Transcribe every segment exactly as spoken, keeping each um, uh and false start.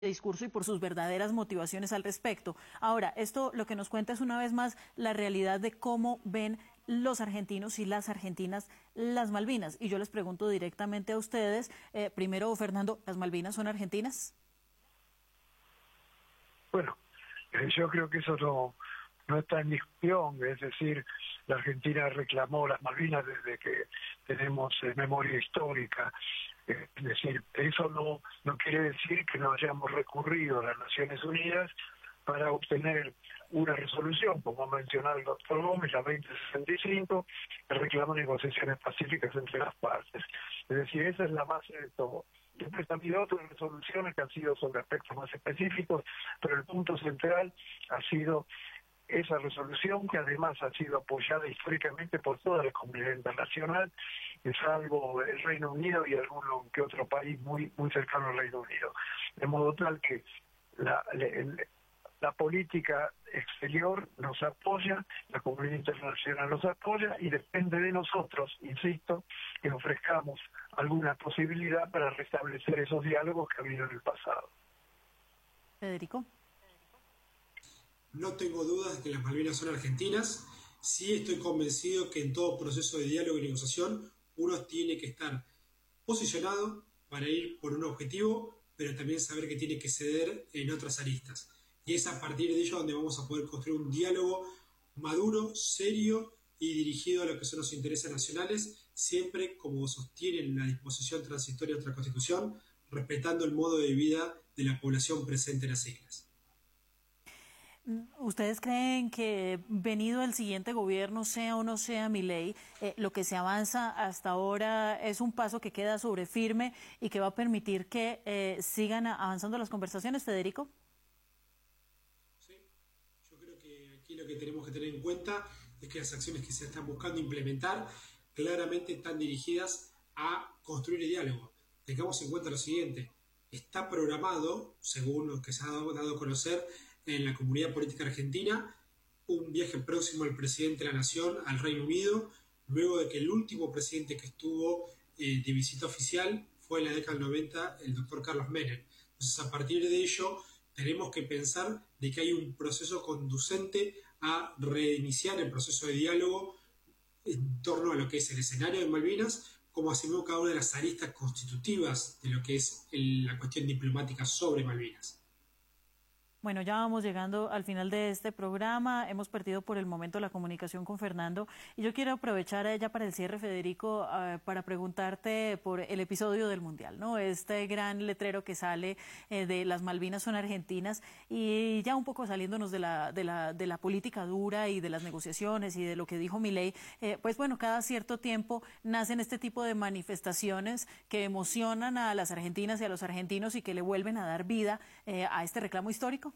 discurso y por sus verdaderas motivaciones al respecto. Ahora, esto lo que nos cuenta es una vez más la realidad de cómo ven los argentinos y las argentinas las Malvinas. Y yo les pregunto directamente a ustedes, eh, primero, Fernando, ¿las Malvinas son argentinas? Bueno, eh, yo creo que eso no, no está en discusión, es decir, la Argentina reclamó las Malvinas desde que tenemos eh, memoria histórica. Eh, es decir, eso no, no quiere decir que no hayamos recurrido a las Naciones Unidas para obtener una resolución, como ha mencionado el doctor Gómez, la veinte sesenta y cinco, que reclama negociaciones pacíficas entre las partes. Es decir, esa es la base de todo. Después ha habido otras resoluciones que han sido sobre aspectos más específicos, pero el punto central ha sido esa resolución, que además ha sido apoyada históricamente por toda la comunidad internacional, salvo el Reino Unido y algún que otro país muy muy cercano al Reino Unido. De modo tal que la, la, la política exterior nos apoya, la comunidad internacional nos apoya, y depende de nosotros, insisto, que ofrezcamos alguna posibilidad para restablecer esos diálogos que ha habido en el pasado. Federico. No tengo dudas de que las Malvinas son argentinas. Sí estoy convencido que en todo proceso de diálogo y negociación uno tiene que estar posicionado para ir por un objetivo, pero también saber que tiene que ceder en otras aristas. Y es a partir de ello donde vamos a poder construir un diálogo maduro, serio y dirigido a lo que son los intereses nacionales, siempre como sostienen la disposición transitoria de nuestra Constitución, respetando el modo de vida de la población presente en las islas. ¿Ustedes creen que, venido el siguiente gobierno, sea o no sea Milei, eh, lo que se avanza hasta ahora es un paso que queda sobre firme y que va a permitir que eh, sigan avanzando las conversaciones, Federico? Sí, yo creo que aquí lo que tenemos que tener en cuenta es que las acciones que se están buscando implementar claramente están dirigidas a construir el diálogo. Tengamos en cuenta lo siguiente: está programado, según lo que se ha dado a conocer en la comunidad política argentina, un viaje próximo del presidente de la Nación al Reino Unido, luego de que el último presidente que estuvo eh, de visita oficial fue en la década del noventa, el doctor Carlos Menem. Entonces, a partir de ello, tenemos que pensar de que hay un proceso conducente a reiniciar el proceso de diálogo en torno a lo que es el escenario de Malvinas, como asimismo cada una de las aristas constitutivas de lo que es el, la cuestión diplomática sobre Malvinas. Bueno, ya vamos llegando al final de este programa. Hemos perdido por el momento la comunicación con Fernando y yo quiero aprovechar a ella para el cierre, Federico, uh, para preguntarte por el episodio del Mundial, ¿no? Este gran letrero que sale eh, de las Malvinas son argentinas, y ya un poco saliéndonos de la, de la, de la política dura y de las negociaciones y de lo que dijo Milei, eh, pues bueno, cada cierto tiempo nacen este tipo de manifestaciones que emocionan a las argentinas y a los argentinos y que le vuelven a dar vida eh, a este reclamo histórico.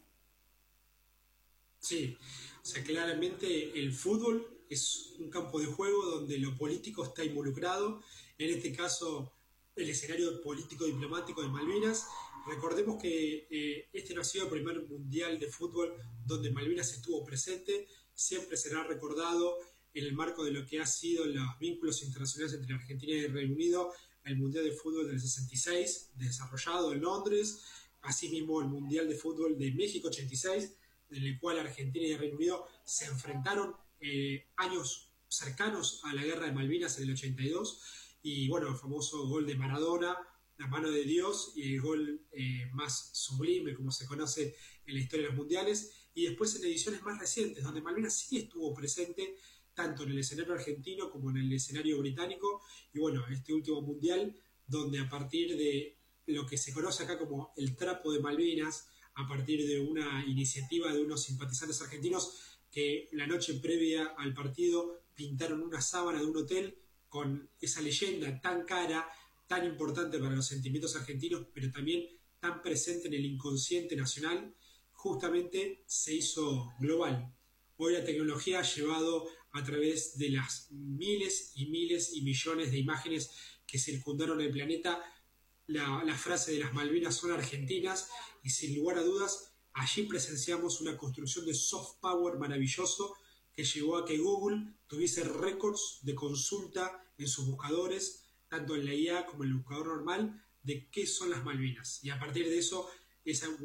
Sí, o sea, claramente el fútbol es un campo de juego donde lo político está involucrado, en este caso el escenario político-diplomático de Malvinas. Recordemos que eh, este no ha sido el primer mundial de fútbol donde Malvinas estuvo presente, siempre será recordado en el marco de lo que ha sido los vínculos internacionales entre Argentina y el Reino Unido, el Mundial de Fútbol del sesenta y seis, desarrollado en Londres, asimismo el Mundial de Fútbol de México ochenta y seis, en el cual Argentina y el Reino Unido se enfrentaron eh, años cercanos a la guerra de Malvinas en el ochenta y dos, y bueno, el famoso gol de Maradona, la mano de Dios, y el gol eh, más sublime, como se conoce en la historia de los mundiales, y después en ediciones más recientes, donde Malvinas sí estuvo presente, tanto en el escenario argentino como en el escenario británico, y bueno, este último mundial, donde a partir de lo que se conoce acá como el trapo de Malvinas, a partir de una iniciativa de unos simpatizantes argentinos que la noche previa al partido pintaron una sábana de un hotel con esa leyenda tan cara, tan importante para los sentimientos argentinos, pero también tan presente en el inconsciente nacional, justamente se hizo global. Hoy la tecnología ha llevado a través de las miles y miles y millones de imágenes que circundaron el planeta La, la frase de las Malvinas son argentinas, y sin lugar a dudas allí presenciamos una construcción de soft power maravilloso que llevó a que Google tuviese récords de consulta en sus buscadores, tanto en la I A como en el buscador normal, de qué son las Malvinas, y a partir de eso esa